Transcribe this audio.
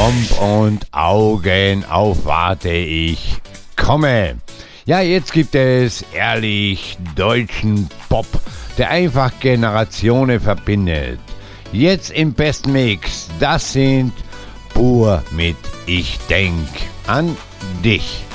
Tromp und Augen auf warte ich komme. Ja, jetzt gibt es ehrlich deutschen Pop, der einfach Generationen verbindet. Jetzt im Best Mix, das sind Pur mit Ich denk an dich.